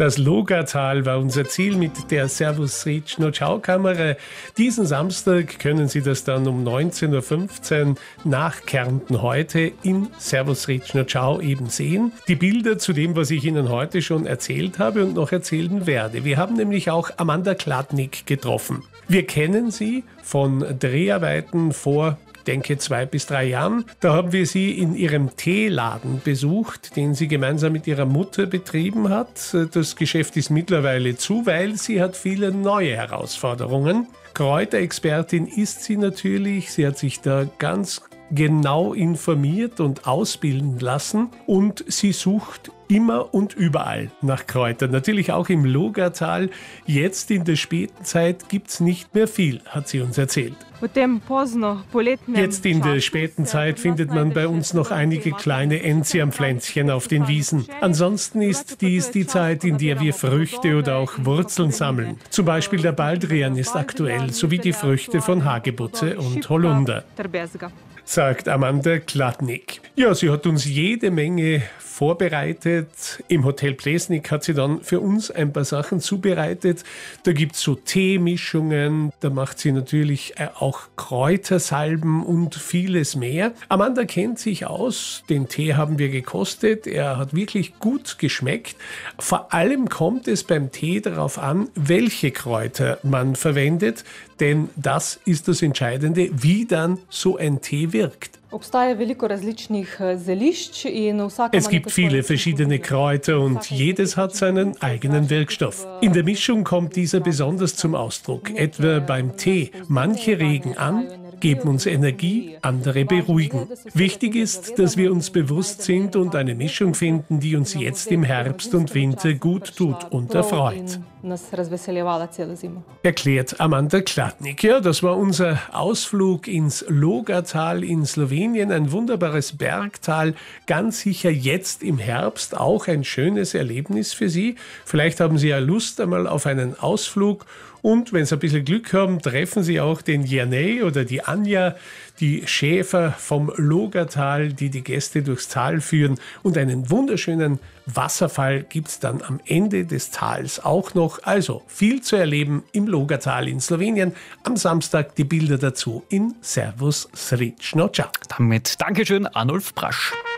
Das Logatal war unser Ziel mit der Servus Ricino Ciao Kamera. Diesen Samstag können Sie das dann um 19.15 Uhr nach Kärnten heute in Servus Ricino Ciao eben sehen. Die Bilder zu dem, was ich Ihnen heute schon erzählt habe und noch erzählen werde. Wir haben nämlich auch Amanda Kladnik getroffen. Wir kennen sie von Dreharbeiten vor denke 2 bis 3 Jahren. Da haben wir sie in ihrem Teeladen besucht, den sie gemeinsam mit ihrer Mutter betrieben hat. Das Geschäft ist mittlerweile zu, weil sie hat viele neue Herausforderungen. Kräuterexpertin ist sie natürlich. Sie hat sich da ganz genau informiert und ausbilden lassen und sie sucht immer und überall nach Kräutern. Natürlich auch im Logatal. Jetzt in der späten Zeit gibt es nicht mehr viel, hat sie uns erzählt. Jetzt in der späten Zeit findet man bei uns noch einige kleine Enzianpflänzchen auf den Wiesen. Ansonsten ist dies die Zeit, in der wir Früchte oder auch Wurzeln sammeln. Zum Beispiel der Baldrian ist aktuell, sowie die Früchte von Hagebutte und Holunder, sagt Amanda Kladnik. Ja, sie hat uns jede Menge vorbereitet. Im Hotel Plesnik hat sie dann für uns ein paar Sachen zubereitet. Da gibt es so Teemischungen, da macht sie natürlich auch Kräutersalben und vieles mehr. Amanda kennt sich aus, den Tee haben wir gekostet, er hat wirklich gut geschmeckt. Vor allem kommt es beim Tee darauf an, welche Kräuter man verwendet, denn das ist das Entscheidende, wie dann so ein Tee wirkt. Es gibt viele verschiedene Kräuter und jedes hat seinen eigenen Wirkstoff. In der Mischung kommt dieser besonders zum Ausdruck, etwa beim Tee. Manche regen an, geben uns Energie, andere beruhigen. Wichtig ist, dass wir uns bewusst sind und eine Mischung finden, die uns jetzt im Herbst und Winter gut tut und erfreut. Erklärt Amanda Kladnik. Ja, das war unser Ausflug ins Logatal in Slowenien, ein wunderbares Bergtal, ganz sicher jetzt im Herbst auch ein schönes Erlebnis für Sie. Vielleicht haben Sie ja Lust einmal auf einen Ausflug und wenn Sie ein bisschen Glück haben, treffen Sie auch den Janej oder die Anja, die Schäfer vom Logatal, die die Gäste durchs Tal führen. Und einen wunderschönen Wasserfall gibt es dann am Ende des Tals auch noch. Also viel zu erleben im Logatal in Slowenien. Am Samstag die Bilder dazu in Servus Ricino Ciao. Damit Dankeschön, Arnulf Brasch.